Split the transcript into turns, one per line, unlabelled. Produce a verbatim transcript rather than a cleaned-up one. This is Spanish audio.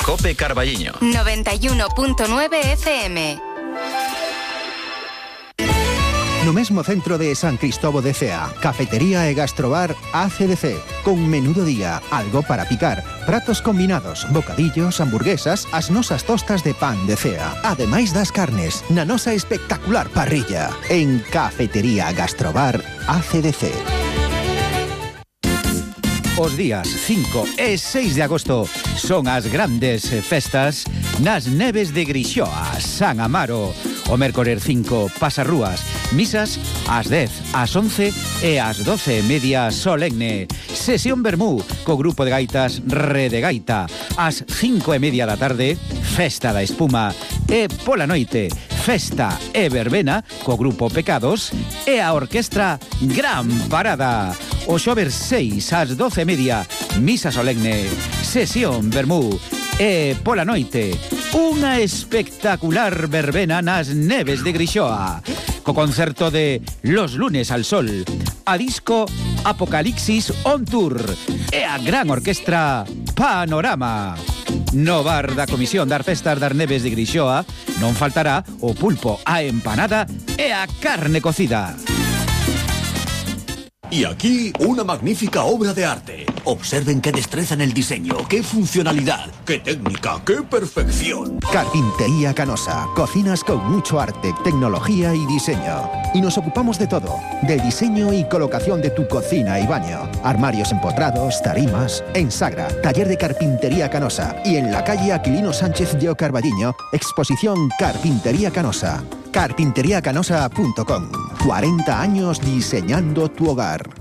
Cope Carballiño.
noventa y uno punto nueve F M.
No mesmo centro de San Cristóbal de Cea, cafetería e gastrobar A C D C, con menú do día, algo para picar, pratos combinados, bocadillos, hamburguesas, as nosas tostas de pan de Cea, ademais das carnes, na nosa espectacular parrilla, en Cafetería Gastrobar A C D C. Os días cinco e seis de agosto son as grandes festas nas neves de Grixoa, San Amaro. O mércores cinco, Pasarrúas, misas ás dez, ás once e ás doce e media solemne. Sesión Vermú, co grupo de gaitas Rede Gaita. Ás cinco e media da tarde, Festa da Espuma. E pola noite, festa e verbena co grupo Pecados e a orquestra Gran Parada. O xoves seis ás doce e media, misa solemne, sesión Vermú. E pola noite, unha espectacular verbena nas neves de Grixoa, co concerto de Los Lunes al Sol, a disco Apocalipsis on Tour e a gran orquestra Panorama. No bar da Comisión das Festas das Neves de Grixoa non faltará o pulpo, a empanada e a carne cocida.
Y aquí, una magnífica obra de arte. Observen qué destreza en el diseño, qué funcionalidad, qué técnica, qué perfección.
Carpintería Canosa. Cocinas con mucho arte, tecnología y diseño. Y nos ocupamos de todo. Del diseño y colocación de tu cocina y baño. Armarios empotrados, tarimas. En Sagra, taller de Carpintería Canosa. Y en la calle Aquilino Sánchez de Carballiño, exposición Carpintería Canosa. carpintería canosa punto com. cuarenta años diseñando tu hogar.